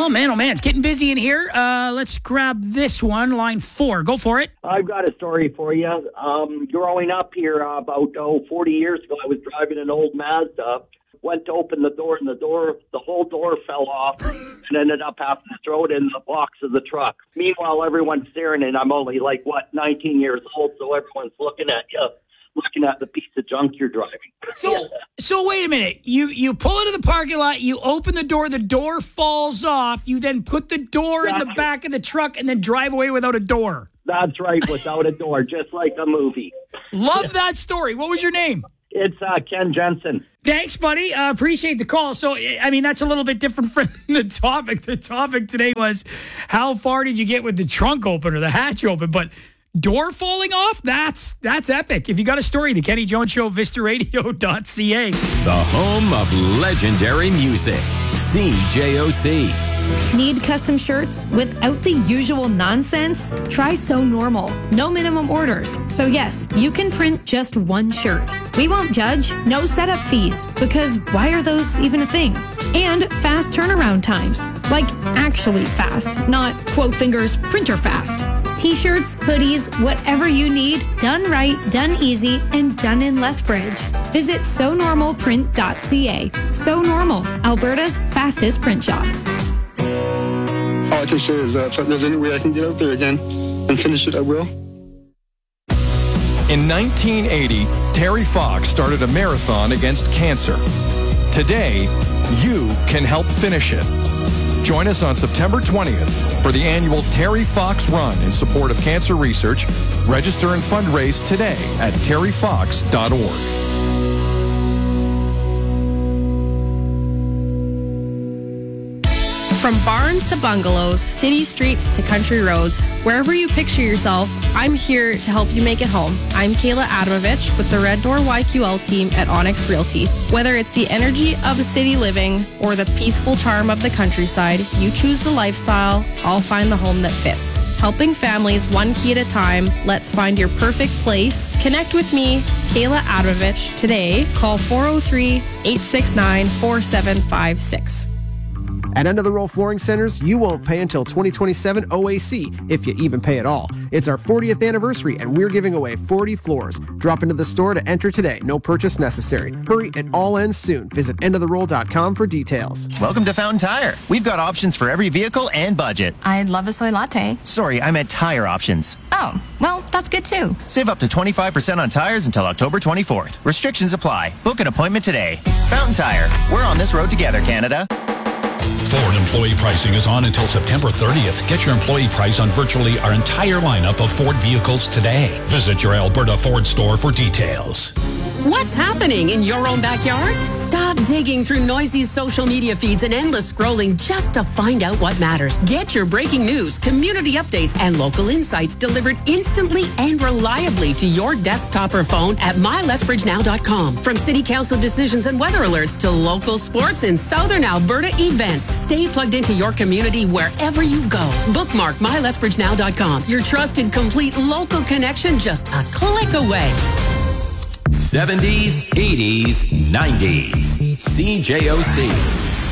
Oh, man, it's getting busy in here. Let's grab this one, line 4. Go for it. I've got a story for you. Growing up here about 40 years ago, I was driving an old Mazda. Went to open the door, and the whole door fell off and ended up having to throw it in the box of the truck. Meanwhile, everyone's staring, and I'm only 19 years old, so everyone's looking at you, looking at the piece of junk you're driving. So wait a minute. You pull into the parking lot, you open the door falls off, you then put the door in the back of the truck and then drive away without a door. That's right, without a door, just like a movie. Love that story. What was your name? It's Ken Jensen. Thanks, buddy. Appreciate the call. So, I mean, that's a little bit different from the topic. The topic today was, how far did you get with the trunk open or the hatch open? But door falling off, that's epic. If you got a story, the Kenny Jones Show, vistaradio.ca. The home of legendary music, CJOC. Need custom shirts without the usual nonsense? Try So Normal. No minimum orders. So yes, you can print just one shirt. We won't judge. No setup fees. Because why are those even a thing? And fast turnaround times. Like actually fast, not quote fingers printer fast. T-shirts, hoodies, whatever you need, done right, done easy, and done in Lethbridge. Visit sonormalprint.ca. So Normal, Alberta's fastest print shop. All I can say is that if there's any way I can get out there again and finish it, I will. In 1980, Terry Fox started a marathon against cancer. Today, you can help finish it. Join us on September 20th for the annual Terry Fox Run in support of cancer research. Register and fundraise today at terryfox.org. From barns to bungalows, city streets to country roads, wherever you picture yourself, I'm here to help you make it home. I'm Kayla Adamovich with the Red Door YQL team at Onyx Realty. Whether it's the energy of the city living or the peaceful charm of the countryside, you choose the lifestyle, I'll find the home that fits. Helping families one key at a time, let's find your perfect place. Connect with me, Kayla Adamovich, today. Call 403-869-4756. At End of the Roll Flooring Centers, you won't pay until 2027 OAC, if you even pay at all. It's our 40th anniversary, and we're giving away 40 floors. Drop into the store to enter today. No purchase necessary. Hurry, it all ends soon. Visit endoftheroll.com for details. Welcome to Fountain Tire. We've got options for every vehicle and budget. I'd love a soy latte. Sorry, I meant tire options. Oh, well, that's good too. Save up to 25% on tires until October 24th. Restrictions apply. Book an appointment today. Fountain Tire. We're on this road together, Canada. Ford employee pricing is on until September 30th. Get your employee price on virtually our entire lineup of Ford vehicles today. Visit your Alberta Ford store for details. What's happening in your own backyard? Stop digging through noisy social media feeds and endless scrolling just to find out what matters. Get your breaking news, community updates, and local insights delivered instantly and reliably to your desktop or phone at mylethbridgenow.com. From city council decisions and weather alerts to local sports and southern Alberta events, stay plugged into your community wherever you go. Bookmark mylethbridgenow.com. Your trusted, complete local connection just a click away. 70s, 80s, 90s. CJOC.